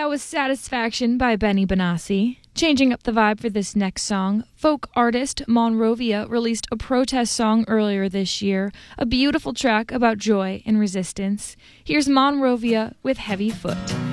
That was Satisfaction by Benny Benassi. Changing up the vibe for this next song, folk artist Monrovia released a protest song earlier this year, a beautiful track about joy and resistance. Here's Monrovia with Heavy Foot.